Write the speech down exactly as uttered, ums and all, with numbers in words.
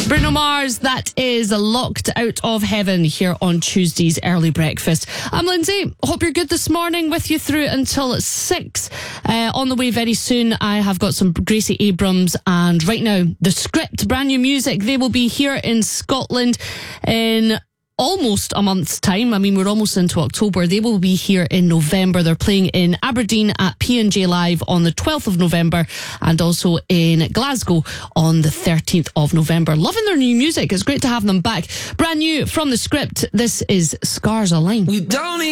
Bruno Mars, that is Locked Out of Heaven here on Tuesday's Early Breakfast. I'm Lindsay. Hope you're good this morning, with you through until six. Uh, on the way very soon, I have got some Gracie Abrams, and right now, The Script, brand new music. They will be here in Scotland in almost a month's time. I mean, we're almost into October. They will be here in November. They're playing in Aberdeen at P and J Live on the twelfth of November, and also in Glasgow on the thirteenth of November. Loving their new music. It's great to have them back. Brand new from The Script. This is Scars Align. We don't